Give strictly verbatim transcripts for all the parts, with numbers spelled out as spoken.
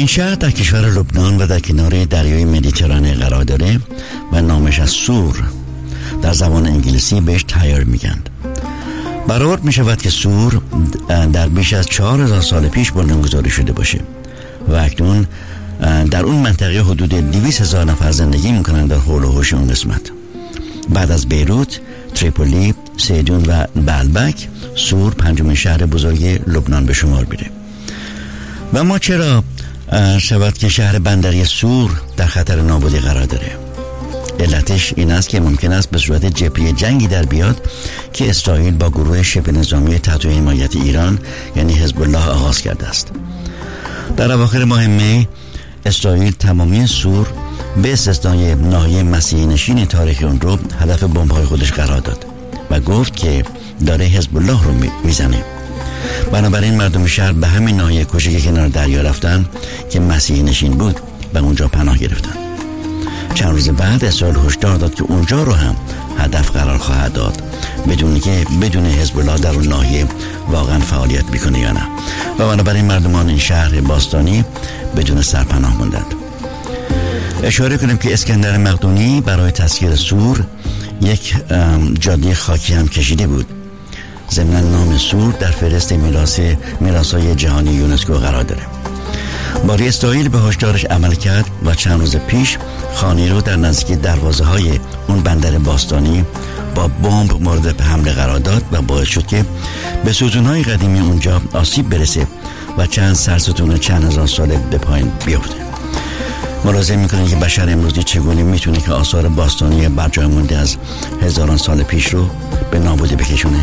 این شهر در کشور لبنان و در کنار دریای مدیترانه قرار داره و نامش از سور، در زبان انگلیسی بهش تایر میگن. برآورد می شود که سور در بیش از چهار هزار سال پیش بنیانگذاری شده باشه و اکنون در اون منطقه حدود دویست هزار نفر زندگی میکنن در حول و حوش اون قسمت. بعد از بیروت، تریپولی، سیدون و بلبک، سور پنجمین شهر بزرگ لبنان به شمار میره. و ما چرا شود که شهر بندری سور در خطر نابودی قرار داره؟ علتش این است که ممکن است به صورت جبهه جنگی در بیاد که اسرائیل با گروه شبه نظامی تحت حمایت ایران یعنی حزب الله آغاز کرده است. در اواخر ماه می اسرائیل تمامی سور به استثنای ناحیه مسیحی نشین تاریخی اون رو هدف بمب‌های خودش قرار داد و گفت که داره حزب الله رو میزنه. بنابراین مردم شهر به همین ناحیه کوچک کنار دریا رفتن که مسیحی نشین بود و اونجا پناه گرفتن. چند روز بعد اسرائیل هشدار داد که اونجا رو هم هدف قرار خواهد داد بدون که بدون حزب الله در اون ناحیه واقعا فعالیت میکنه یا نه، و بنابراین مردمان این شهر باستانی بدون سرپناه موندند. اشاره کنیم که اسکندر مقدونی برای تسخیر سور یک جاده خاکی هم کشیده بود. ضمن نام سور در فهرست میراث میراث‌های جهانی یونسکو قرار داره. باری اسرائیل به هشدارش عمل کرد و چند روز پیش خانه رو در نزدیکی دروازه های اون بندر باستانی با بمب مورد حمله قرار داد و باعث شد که به ستون‌های قدیمی اونجا آسیب برسه و چند سرستون چند هزار ساله به پایین بیفته. ملاحظه میکنه که بشر امروزی چگونه میتونه که آثار باستانی برجای مونده از هزاران سال پیش رو به نابودی بکشونه.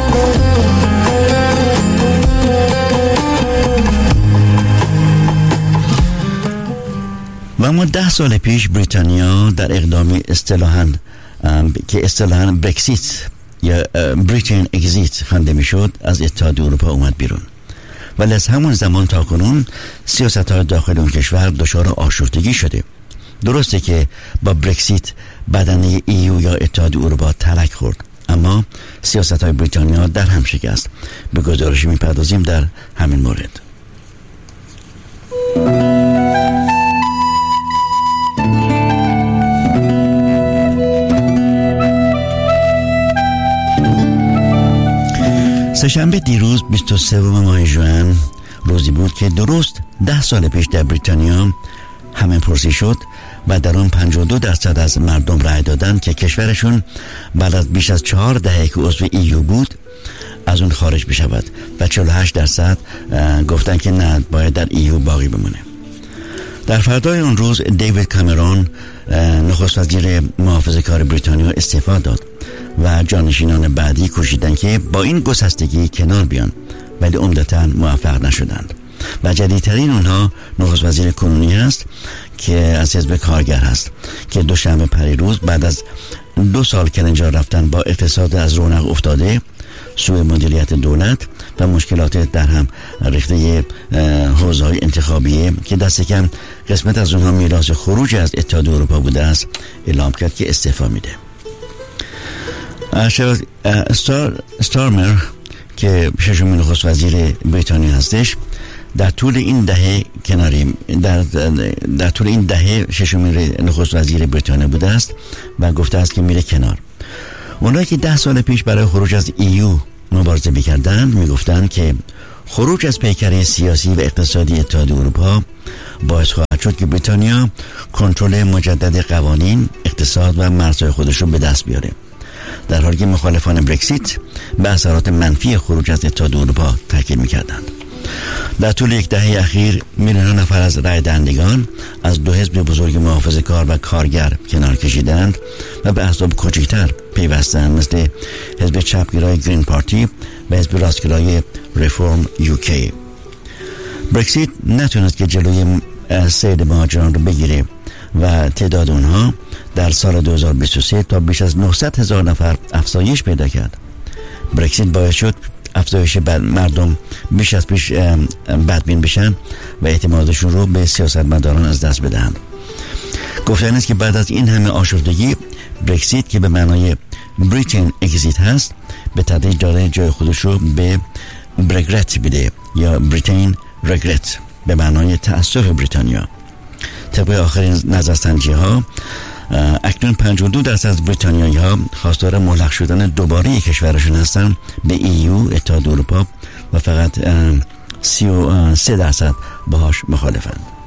و اما ده سال پیش بریتانیا در اقدامی اصطلاحاً که اصطلاحاً برکسیت یا بریتین اگزیت خوانده میشد از اتحادیه اروپا اومد بیرون. ولی از همون زمان تا کنون سیاست‌های داخل اون کشور دچار آشفتگی شده. درسته که با برکسیت بدنه ایو یا اتحادیه اروپا تلک خورد، اما سیاست‌های بریتانیا در هم شکست. به گزارشی میپردازیم در همین مورد. سه‌شنبه دیروز بیست و سوم ماه ژوئن روزی بود که درست ده سال پیش در بریتانیا همه پرسی شد و در اون پنجاه و دو درصد از مردم رأی دادن که کشورشون بعد از بیش از چهار دهه که عضو ایو بود از اون خارج بشود و چهل و هشت درصد گفتن که نه، باید در ایو باقی بمونه. در فردای اون روز دیوید کامرون نخست وزیر محافظه کار بریتانیا استعفا داد و جانشینان بعدی کوشیدن که با این گسستگی کنار بیان، ولی عمدتاً موفق نشدند و جدیدترین اونها نخست وزیر کنونی هست که از حزب کارگر هست که دوشنبه پریروز بعد از دو سال کلنجار رفتن با اقتصاد از رونق افتاده، سوء مدیریت دولت و مشکلات در هم ریخته حوزه‌های انتخابیه که دست کم قسمت از اونها میراث خروج از اتحادیه اروپا بوده است، اعلام کرد که استعفا میده. استار استارمر که ششمین نخست وزیر بریتانیا هستش در طول این دهه کناری در در طول این دهه ششمین نخست وزیر بریتانیا بوده است و گفته است که میره کنار. اونایی که ده سال پیش برای خروج از ایو مبارزه می‌کردند میگفتند که خروج از پیکره سیاسی و اقتصادی اتحادیه اروپا باعث خواهد شد که بریتانیا کنترل مجدد قوانین، اقتصاد و مرزهای خودش رو به دست بیاره، در حالی که مخالفان برکسیت به اثرات منفی خروج از اتحادیه اروپا تاکید می‌کردند. در طول یک دهه اخیر میلیون‌ها نفر از رای دهندگان از دو حزب بزرگ محافظه کار و کارگر کنار کشیدند و به احزاب کوچکتر پیوستند، مثل حزب چپگرای گرین پارتی و حزب راستگرای ریفورم یوکی. برکسیت نتونست که جلوی سیل مهاجران رو بگیره و تعداد اونها در سال دو هزار و بیست و سه تا بیش از نهصد هزار نفر افزایش پیدا کرد. برکسیت باعث شد افزایش مردم بیش از پیش بدبین بشن و اعتمادشون رو به سیاستمداران از دست بدهند. گفتن است که بعد از این همه آشفتگی برکسیت که به معنای بریتین اگزیت هست به تدریج داره جای خودش رو به برگرت بده یا بریتین رگرت به معنای تأسف بریتانیا. طبق آخرین نظرسنجی ها اکنون پنجاه و دو درصد از بریتانیایی ها خواستار ملحق شدن دوباره کشورشون هستن به ای یو اتحاد اروپا و فقط سی و سه درصد باهاش مخالفند.